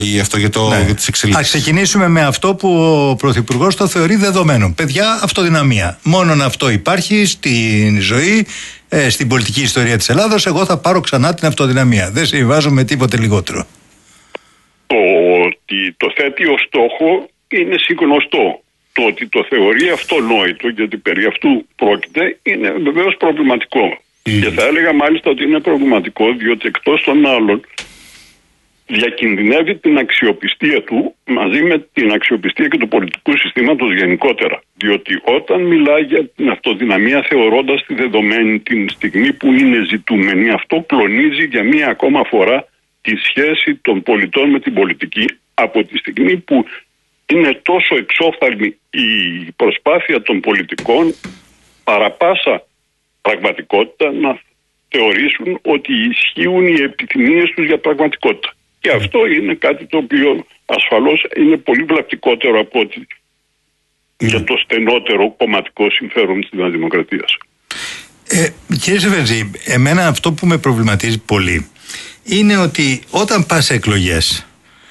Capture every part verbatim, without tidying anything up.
Ή αυτό για, το, ναι. για τις εξελίξεις. Ας ξεκινήσουμε με αυτό που ο Πρωθυπουργός το θεωρεί δεδομένο. Παιδιά, αυτοδυναμία. Μόνον αυτό υπάρχει στην ζωή, ε, στην πολιτική ιστορία της Ελλάδος. Εγώ θα πάρω ξανά την αυτοδυναμία. Δεν συμβάζω με τίποτε λιγότερο. Το ότι το θέτει ως στόχο είναι συγνωστό. Το ότι το θεωρεί αυτονόητο, γιατί περί αυτού πρόκειται, είναι βεβαίως προβληματικό. Mm. Και θα έλεγα μάλιστα ότι είναι προβληματικό, διότι εκτός των άλλων διακινδυνεύει την αξιοπιστία του μαζί με την αξιοπιστία και του πολιτικού συστήματος γενικότερα. Διότι όταν μιλάει για την αυτοδυναμία θεωρώντας τη δεδομένη την στιγμή που είναι ζητούμενη, αυτό κλονίζει για μία ακόμα φορά τη σχέση των πολιτών με την πολιτική, από τη στιγμή που είναι τόσο εξόφθαλμη η προσπάθεια των πολιτικών παρά πάσα πραγματικότητα να θεωρήσουν ότι ισχύουν οι επιθυμίες τους για πραγματικότητα. Και αυτό είναι κάτι το οποίο ασφαλώς είναι πολύ βλαπτικότερο από ότι για το στενότερο κομματικό συμφέρον της Νέας Δημοκρατίας. Ε, κύριε Σεφερτζή, εμένα αυτό που με προβληματίζει πολύ είναι ότι όταν πας σε εκλογές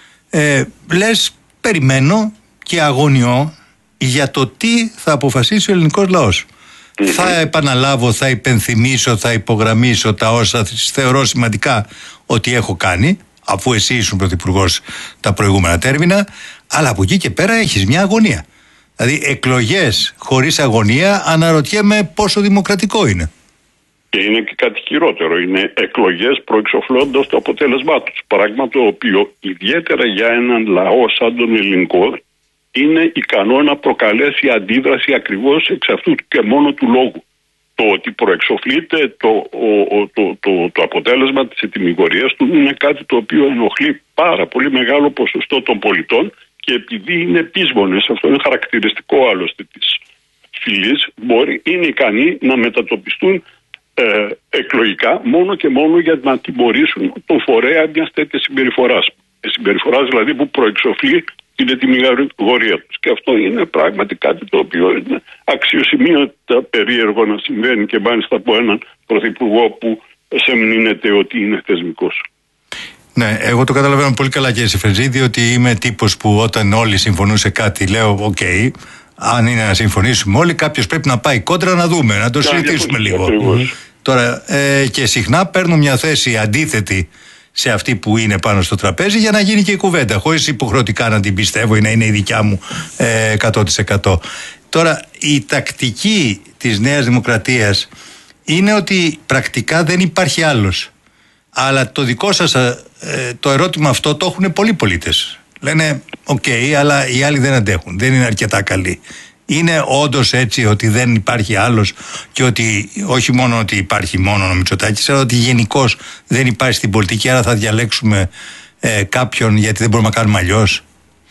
ε, λες περιμένω και αγωνιώ για το τι θα αποφασίσει ο ελληνικός λαός. Mm-hmm. Θα επαναλάβω, θα υπενθυμίσω, θα υπογραμμίσω τα όσα θεωρώ σημαντικά ότι έχω κάνει, αφού εσύ ήσουν πρωθυπουργός τα προηγούμενα τέρμινα, αλλά από εκεί και πέρα έχεις μια αγωνία. Δηλαδή εκλογές χωρίς αγωνία, αναρωτιέμαι πόσο δημοκρατικό είναι. Και είναι και κάτι χειρότερο. Είναι εκλογές προεξοφλώντας το αποτέλεσμά τους. Πράγμα το οποίο ιδιαίτερα για έναν λαό σαν τον ελληνικό είναι ικανό να προκαλέσει αντίδραση ακριβώς εξ αυτού και μόνο του λόγου. Το ότι προεξοφλείται το, ο, ο, το, το, το αποτέλεσμα της ετυμηγορίας του είναι κάτι το οποίο ενοχλεί πάρα πολύ μεγάλο ποσοστό των πολιτών, και επειδή είναι πείσμονες, αυτό είναι χαρακτηριστικό άλλωστε της φυλής, μπορεί, είναι ικανοί να μετατοπιστούν ε, εκλογικά μόνο και μόνο για να τιμωρήσουν τον φορέα μιας τέτοιας συμπεριφοράς. Συμπεριφοράς δηλαδή που προεξοφλεί την ετυμηγορία τους. Και αυτό είναι πράγματι κάτι το οποίο είναι αξιοσημείωτα περίεργο να συμβαίνει, και μάλιστα από έναν πρωθυπουργό που σεμνύνεται ότι είναι θεσμικός. Ναι, εγώ το καταλαβαίνω πολύ καλά, κύριε Σεφερτζή, διότι είμαι τύπος που όταν όλοι συμφωνούν σε κάτι λέω οκ, okay, αν είναι να συμφωνήσουμε όλοι, κάποιος πρέπει να πάει κόντρα να δούμε, να το συζητήσουμε λίγο. Mm-hmm. Τώρα, ε, και συχνά παίρνω μια θέση αντίθετη σε αυτή που είναι πάνω στο τραπέζι για να γίνει και η κουβέντα, χωρίς υποχρεωτικά να την πιστεύω ή να είναι η δικιά μου ε, εκατό τοις εκατό. Τώρα, η τακτική της Νέας Δημοκρατίας είναι ότι πρακτικά δεν υπάρχει άλλος. Αλλά το δικό σας ε, το ερώτημα αυτό το έχουν πολλοί πολίτες. Λένε οκ, okay, αλλά οι άλλοι δεν αντέχουν, δεν είναι αρκετά καλοί. Είναι όντως έτσι ότι δεν υπάρχει άλλος, και ότι όχι μόνο ότι υπάρχει μόνο ο Μητσοτάκης, αλλά ότι γενικώς δεν υπάρχει στην πολιτική, άρα θα διαλέξουμε ε, κάποιον γιατί δεν μπορούμε να κάνουμε αλλιώς?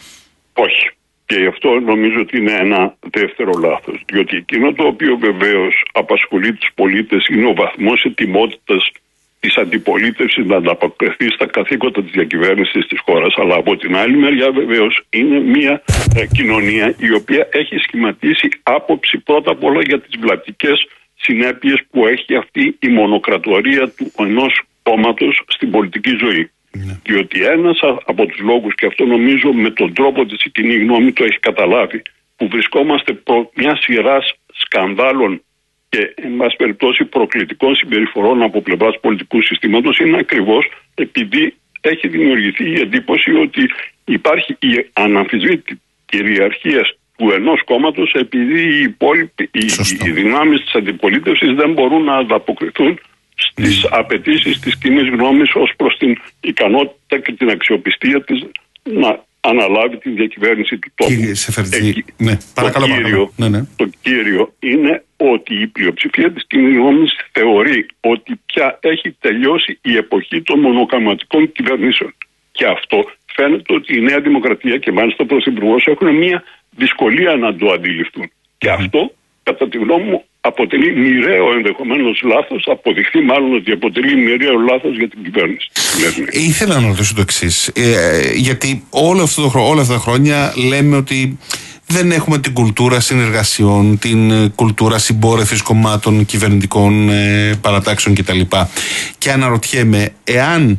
Όχι. Και γι' αυτό νομίζω ότι είναι ένα δεύτερο λάθος. Διότι εκείνο το οποίο βεβαίως απασχολεί τους πολίτες είναι ο βαθμός ετοιμότητας της αντιπολίτευσης να ανταποκριθεί στα καθήκοντα της διακυβέρνησης της χώρας. Αλλά από την άλλη μεριά βεβαίως είναι μια ε, κοινωνία η οποία έχει σχηματίσει άποψη πρώτα απ' όλα για τις βλαπτικές συνέπειες που έχει αυτή η μονοκρατορία του ενός κόμματος στην πολιτική ζωή. Mm. Διότι ένας από τους λόγους, και αυτό νομίζω με τον τρόπο της η κοινή γνώμη το έχει καταλάβει, που βρισκόμαστε προ μια σειρά σκανδάλων και εν πάση περιπτώσει προκλητικών συμπεριφορών από πλευράς πολιτικού συστήματος, είναι ακριβώς επειδή έχει δημιουργηθεί η εντύπωση ότι υπάρχει η αναμφισβήτητη κυριαρχία του ενός κόμματος, επειδή οι, υπόλοιποι, οι, οι δυνάμεις της αντιπολίτευσης δεν μπορούν να ανταποκριθούν στις mm. απαιτήσεις της κοινής γνώμης ως προς την ικανότητα και την αξιοπιστία της να αναλάβει την διακυβέρνηση του τόπου. Κύριε Σεφερτζή, ε, ναι, παρακαλώ, το, κύριο, ναι, ναι. το κύριο είναι ότι η πλειοψηφία της κοινής γνώμης θεωρεί ότι πια έχει τελειώσει η εποχή των μονοκομματικών κυβερνήσεων. Και αυτό φαίνεται ότι η Νέα Δημοκρατία και μάλιστα ο Πρωθυπουργός έχουν μια δυσκολία να το αντιληφθούν. Mm-hmm. Και αυτό, κατά τη γνώμη μου, αποτελεί μοιραίο ενδεχομένως λάθος, αποδειχθεί μάλλον ότι αποτελεί μοιραίο λάθος για την κυβέρνηση. Ήθελα να ρωτήσω το εξής, ε, γιατί όλο αυτό το, όλα αυτά τα χρόνια λέμε ότι δεν έχουμε την κουλτούρα συνεργασιών, την κουλτούρα συμπόρευσης κομμάτων κυβερνητικών ε, παρατάξεων κτλ. Και αναρωτιέμαι, εάν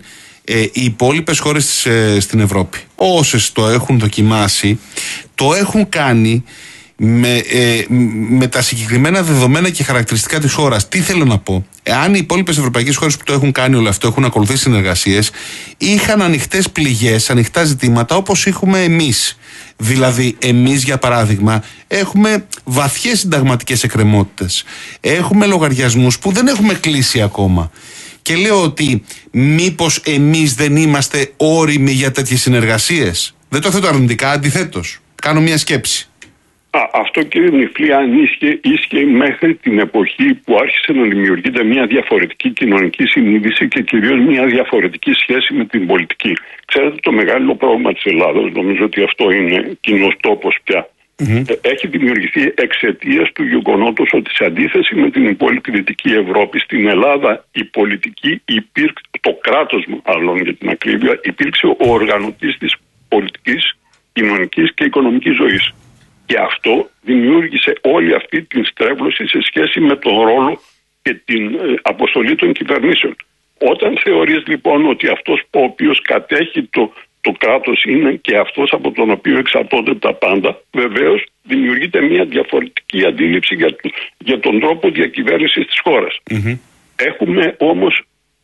Ε, οι υπόλοιπες χώρες ε, στην Ευρώπη, όσες το έχουν δοκιμάσει, το έχουν κάνει με, ε, με τα συγκεκριμένα δεδομένα και χαρακτηριστικά της χώρας. Τι θέλω να πω? Εάν οι υπόλοιπες ευρωπαϊκές χώρες που το έχουν κάνει όλο αυτό, έχουν ακολουθήσει συνεργασίες, είχαν ανοιχτές πληγές, ανοιχτά ζητήματα όπως έχουμε εμείς. Δηλαδή, εμείς για παράδειγμα έχουμε βαθιές συνταγματικές εκκρεμότητες. Έχουμε λογαριασμούς που δεν έχουμε κλείσει ακόμα. Και λέω ότι μήπως εμείς δεν είμαστε όριμοι για τέτοιες συνεργασίες? Δεν το θέτω αρνητικά, αντιθέτως. Κάνω μια σκέψη. Α, αυτό, κύριε Νιφλή, αν ίσχυε, ίσχυε μέχρι την εποχή που άρχισε να δημιουργείται μια διαφορετική κοινωνική συνείδηση και κυρίως μια διαφορετική σχέση με την πολιτική. Ξέρετε, το μεγάλο πρόβλημα της Ελλάδας, νομίζω ότι αυτό είναι κοινός τόπος πια, mm-hmm. έχει δημιουργηθεί εξαιτίας του γεγονότος ότι σε αντίθεση με την υπόλοιπη Δυτική Ευρώπη, στην Ελλάδα η πολιτική υπήρξε, το κράτος μάλλον για την ακρίβεια, υπήρξε ο οργανωτής της πολιτικής, κοινωνικής και οικονομικής ζωής. Και αυτό δημιούργησε όλη αυτή την στρέβλωση σε σχέση με τον ρόλο και την ε, αποστολή των κυβερνήσεων. Όταν θεωρείς λοιπόν ότι αυτός ο οποίος κατέχει το, το κράτος είναι και αυτός από τον οποίο εξαρτώνται τα πάντα, βεβαίως δημιουργείται μια διαφορετική αντίληψη για, για τον τρόπο διακυβέρνησης της χώρας. Mm-hmm. Έχουμε όμως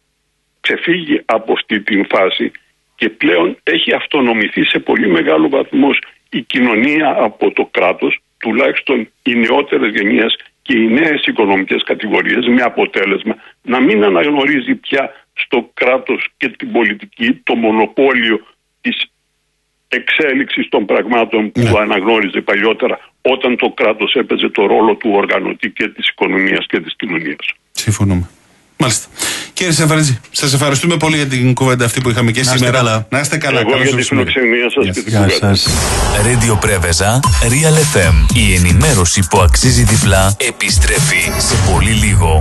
ξεφύγει από αυτή την φάση και πλέον έχει αυτονομηθεί σε πολύ μεγάλο βαθμό η κοινωνία από το κράτος, τουλάχιστον οι νεότερες γενιές και οι νέες οικονομικές κατηγορίες, με αποτέλεσμα να μην αναγνωρίζει πια στο κράτος και την πολιτική το μονοπόλιο της εξέλιξης των πραγμάτων που ναι. αναγνώριζε παλιότερα, όταν το κράτος έπαιζε το ρόλο του οργανωτή και της οικονομίας και της κοινωνίας. Συμφωνούμε. Μάλιστα. Κύριε Σεφαριτζή, σας ευχαριστούμε πολύ για την κουβέντα αυτή που είχαμε και να σήμερα. Καλά. Να είστε καλά. Εγώ για τη φιλοξενία σας yes. και την κουβέντα. Radio Πρέβεζα, Real εφ εμ. Η ενημέρωση που αξίζει διπλά επιστρέφει σε πολύ λίγο.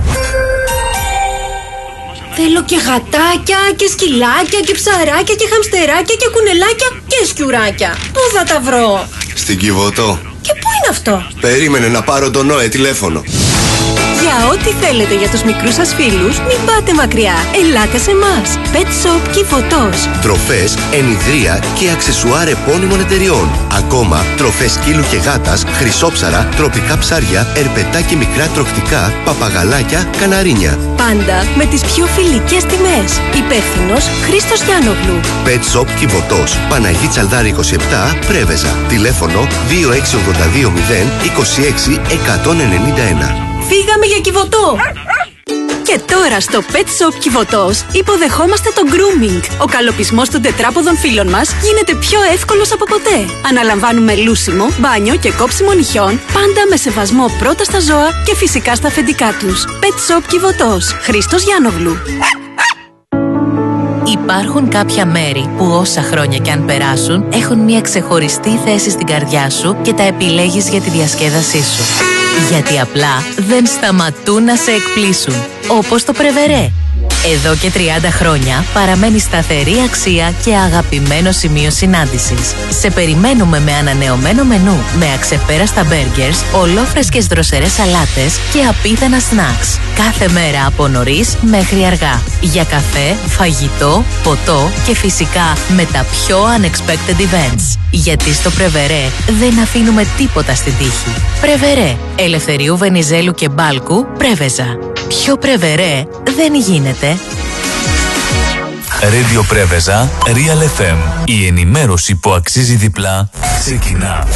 Θέλω και γατάκια και σκυλάκια και ψαράκια και χαμστεράκια και κουνελάκια και σκιουράκια. Πού θα τα βρω? Στην Κιβωτό. Και πού είναι αυτό? Περίμενε να πάρω τον Νόε τηλέφωνο. Για ό,τι θέλετε για τους μικρούς σας φίλους, μην πάτε μακριά. Ελάτε σε εμάς. Pet Shop Κιβωτός. Τροφές, ενιδρία και αξεσουάρ επώνυμων εταιριών. Ακόμα τροφές σκύλου και γάτας, χρυσόψαρα, τροπικά ψάρια, ερπετά και μικρά τροκτικά, παπαγαλάκια, καναρίνια. Πάντα με τις πιο φιλικές τιμές. Υπεύθυνος Χρήστος Γιάννογλου. Pet Shop Κιβωτός. Παναγί Τσαλδάρη είκοσι επτά, Πρέβεζα. Τηλέφωνο δύο έξι ογδόντα δύο μηδέν είκοσι έξι εκατόν ενενήντα ένα. Φύγαμε για Κιβωτό! Και τώρα στο Pet Shop Κιβωτός υποδεχόμαστε το grooming. Ο καλοπισμός των τετράποδων φίλων μας γίνεται πιο εύκολος από ποτέ. Αναλαμβάνουμε λούσιμο, μπάνιο και κόψιμο νυχιών, πάντα με σεβασμό πρώτα στα ζώα και φυσικά στα αφεντικά τους. Pet Shop Κιβωτός. Χρήστος Γιάννογλου. Υπάρχουν κάποια μέρη που όσα χρόνια κι αν περάσουν έχουν μια ξεχωριστή θέση στην καρδιά σου και τα επιλέγεις για τη διασκέδασή σου. Γιατί απλά δεν σταματούν να σε εκπλήσουν. Όπως το Πρεβερέ. Εδώ και τριάντα χρόνια παραμένει σταθερή αξία και αγαπημένο σημείο συνάντησης. Σε περιμένουμε με ανανεωμένο μενού, με αξεπέραστα μπέργκερς, ολόφρεσκες δροσερές σαλάτες και απίθανα σνακς. Κάθε μέρα από νωρίς μέχρι αργά. Για καφέ, φαγητό, ποτό και φυσικά με τα πιο unexpected events. Γιατί στο Πρεβερέ δεν αφήνουμε τίποτα στην τύχη. Πρεβερέ. Ελευθερίου Βενιζέλου και Μπάλκου, Πρέβεζα. Πιο Πρεβερέ δεν γίνεται. Radio Πρέβεζα, Real εφ εμ. Η ενημέρωση που αξίζει διπλά ξεκινά.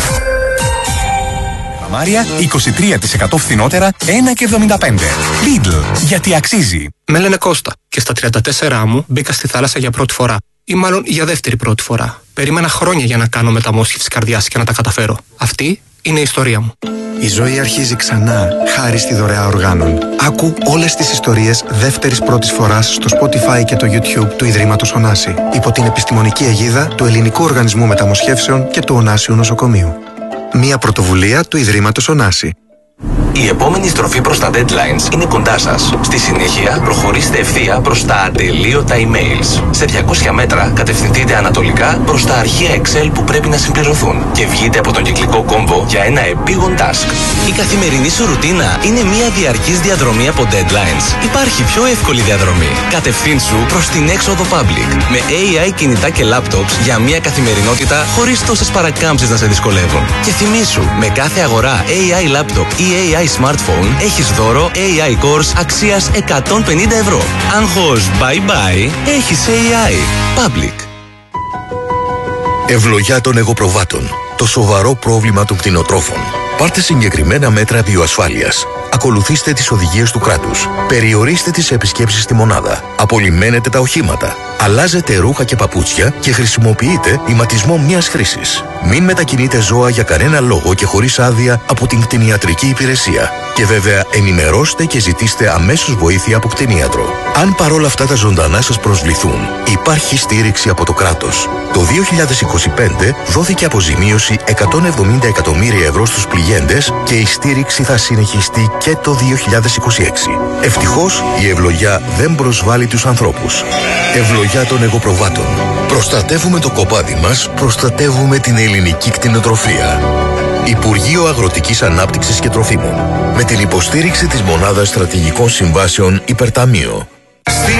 Μάρια είκοσι τρία τοις εκατό φθηνότερα, ένα και εβδομήντα πέντε. Lidl, γιατί αξίζει. Με λένε Κώστα και στα τριάντα τέσσερα μου μπήκα στη θάλασσα για πρώτη φορά. Ή μάλλον για δεύτερη πρώτη φορά. Περίμενα χρόνια για να κάνω μεταμόσχευση καρδιάς και να τα καταφέρω. Αυτή είναι η ιστορία μου. Η ζωή αρχίζει ξανά, χάρη στη δωρεά οργάνων. Άκου όλες τις ιστορίες δεύτερης πρώτης φοράς στο Spotify και το YouTube του Ιδρύματος Ωνάση, υπό την επιστημονική αιγίδα του Ελληνικού Οργανισμού Μεταμοσχεύσεων και του Ωνάσιου Νοσοκομείου. Μία πρωτοβουλία του Ιδρύματος Ωνάση. Η επόμενη στροφή προς τα deadlines είναι κοντά σας. Στη συνέχεια, προχωρήστε ευθεία προς τα ατελείωτα emails. Σε διακόσια μέτρα, κατευθυνθείτε ανατολικά προς τα αρχεία Excel που πρέπει να συμπληρωθούν και βγείτε από τον κυκλικό κόμβο για ένα επίγον task. Η καθημερινή σου ρουτίνα είναι μια διαρκής διαδρομή από deadlines. Υπάρχει πιο εύκολη διαδρομή. Κατευθύνσου προς την έξοδο Public με έι άι κινητά και laptops για μια καθημερινότητα χωρίς τόσες παρακάμψεις να σε δυσκολεύουν. Και θυμήσου, με κάθε αγορά έι άι laptop ή έι άι smartphone έχεις δώρο έι άι Cores αξίας εκατόν πενήντα ευρώ. Άγχος bye bye, έχεις έι άι. Public. Ευλογιά των εγωπροβάτων. Το σοβαρό πρόβλημα των κτηνοτρόφων. Πάρτε συγκεκριμένα μέτρα βιοασφάλειας. Ακολουθήστε τις οδηγίες του κράτους. Περιορίστε τις επισκέψεις στη μονάδα. Απολυμμένετε τα οχήματα. Αλλάζετε ρούχα και παπούτσια και χρησιμοποιείτε ηματισμό μιας χρήσης. Μην μετακινείτε ζώα για κανένα λόγο και χωρίς άδεια από την κτηνιατρική υπηρεσία. Και βέβαια ενημερώστε και ζητήστε αμέσως βοήθεια από κτηνίατρο. Αν παρόλα αυτά τα ζωντανά σας προσβληθούν, υπάρχει στήριξη από το κράτος. Το δύο χιλιάδες είκοσι πέντε δόθηκε αποζημίωση εκατόν εβδομήντα εκατομμύρια ευρώ στους πληγέντες και η στήριξη θα συνεχιστεί και το δύο χιλιάδες είκοσι έξι. Ευτυχώς η ευλογιά δεν προσβάλλει τους ανθρώπους. Ευλογιά των εγωπροβάτων. Προστατεύουμε το κοπάδι μας, προστατεύουμε την ελληνική κτηνοτροφία. Υπουργείο Αγροτικής Ανάπτυξης και Τροφίμων. Με την υποστήριξη της Μονάδας Στρατηγικών Συμβάσεων Υπερταμείο. Στη